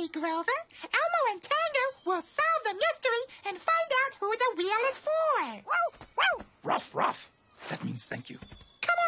mystery, Grover. Elmo and Tango will solve the mystery and find out who the wheel is for. Ruff, ruff. That means thank you.